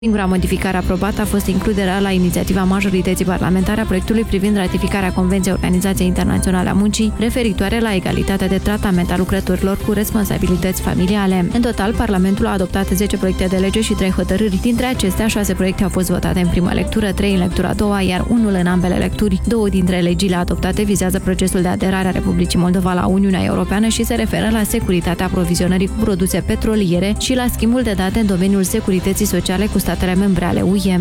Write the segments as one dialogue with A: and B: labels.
A: Singura modificare aprobată a fost includerea la inițiativa majorității parlamentare a proiectului privind ratificarea Convenției Organizației Internaționale a Muncii referitoare la egalitatea de tratament a lucrătorilor cu responsabilități familiale. În total, Parlamentul a adoptat 10 proiecte de lege și 3 hotărâri. Dintre acestea, 6 proiecte au fost votate în prima lectură, 3 în lectura a doua, iar unul în ambele lecturi. 2 dintre legile adoptate vizează procesul de aderare a Republicii Moldova la Uniunea Europeană și se referă la securitatea aprovizionării cu produse petroliere și la schimbul de date în domeniul securității sociale cu statele membre ale UE.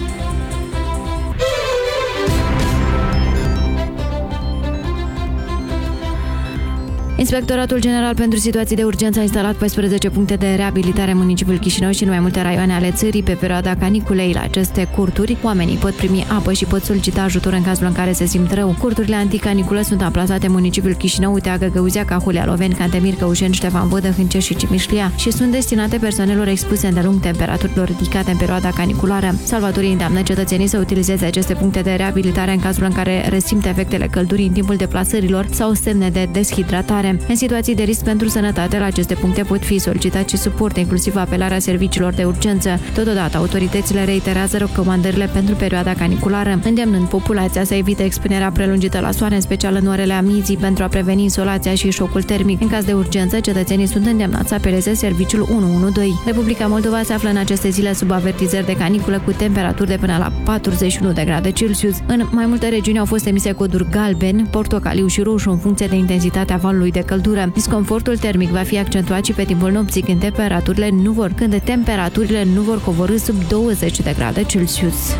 A: Inspectoratul General pentru Situații de Urgență a instalat 14 puncte de reabilitare în municipiul Chișinău și în mai multe raioane ale țării pe perioada caniculei. La aceste curturi, oamenii pot primi apă și pot solicita ajutor în cazul în care se simt rău. Curturile anticaniculă sunt amplasate în municipiul Chișinău, Teagă, Găuzea, Cahulia, Loveni, Cantemir, Căușeni, Ștefan Vodă, Hânceș și Cimișlia și sunt destinate persoanelor expuse îndelung temperaturilor ridicate în perioada caniculară. Salvatorii îndeamnă cetățenii să utilizeze aceste puncte de reabilitare în cazul în care resimt efectele căldurii în timpul deplasărilor sau semne de deshidratare. În situații de risc pentru sănătate, la aceste puncte pot fi solicitat și suport, inclusiv apelarea serviciilor de urgență. Totodată, autoritățile reiterează recomandările pentru perioada caniculară, îndemnând populația să evite expunerea prelungită la soare, în special în orele amiazii, pentru a preveni insolația și șocul termic. În caz de urgență, cetățenii sunt îndemnați să apeleze serviciul 112. Republica Moldova se află în aceste zile sub avertizări de caniculă cu temperaturi de până la 41 de grade Celsius. În mai multe regiuni au fost emise coduri galben, portocaliu și roșu în funcție de intensitatea valului de căldură. Disconfortul termic va fi accentuat și pe timpul nopții, când temperaturile nu vor coborî sub 20 de grade Celsius.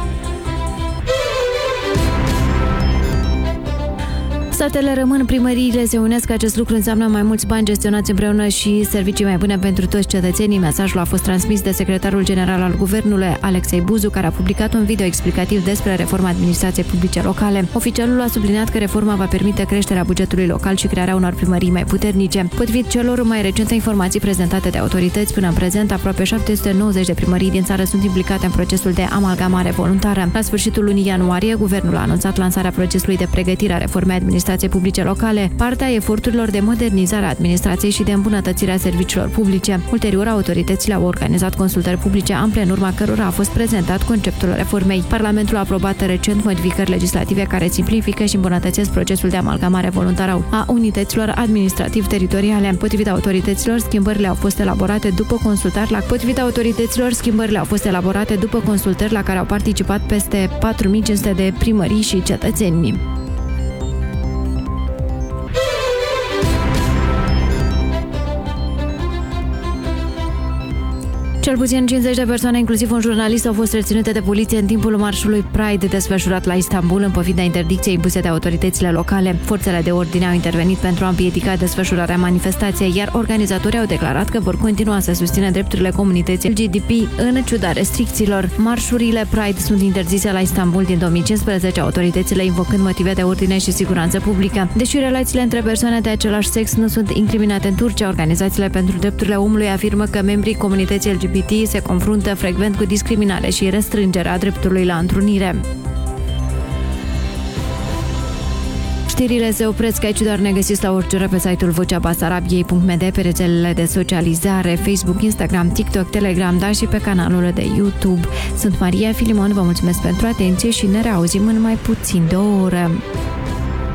A: Statele rămân, primăriile se unesc, acest lucru înseamnă mai mulți bani gestionați împreună și servicii mai bune pentru toți cetățenii. Mesajul a fost transmis de secretarul general al Guvernului, Alexei Buzu, care a publicat un video explicativ despre reforma administrației publice locale. Oficialul a subliniat că reforma va permite creșterea bugetului local și crearea unor primării mai puternice. Potrivit celor mai recente informații prezentate de autorități, până în prezent, aproape 790 de primării din țară sunt implicate în procesul de amalgamare voluntară. La sfârșitul lunii ianuarie, Guvernul a anunțat lansarea procesului de pregătire a reformei administrației publice locale, partea eforturilor de modernizare a administrației și de îmbunătățire a serviciilor publice. Ulterior, autoritățile au organizat consultări publice ample, în urma cărora a fost prezentat conceptul reformei. Parlamentul a aprobat recent modificări legislative care simplifică și îmbunătățesc procesul de amalgamare voluntară a unităților administrativ-teritoriale. Potrivit autorităților, schimbările au fost elaborate după consultări la care au participat peste 4500 de primării și cetățeni. Cel puțin 50 de persoane, inclusiv un jurnalist, au fost reținute de poliție în timpul marșului Pride desfășurat la Istanbul, în pofida interdicției impuse de autoritățile locale. Forțele de ordine au intervenit pentru a împiedica desfășurarea manifestației, iar organizatorii au declarat că vor continua să susțină drepturile comunității LGBT în ciuda restricțiilor. Marșurile Pride sunt interzise la Istanbul din 2015, autoritățile invocând motive de ordine și siguranță publică. Deși relațiile între persoane de același sex nu sunt incriminate în Turcia, organizațiile pentru drepturile omului afirmă că membrii comunității LGBT se confruntă frecvent cu discriminare și restrângerea dreptului la întrunire. Știrile se opresc aici, doar ne găsiți la orice oră pe site-ul vocea-basarabiei.md, pe rețelele de socializare, Facebook, Instagram, TikTok, Telegram, dar și pe canalul de YouTube. Sunt Maria Filimon, vă mulțumesc pentru atenție și ne reauzim în mai puțin de o oră.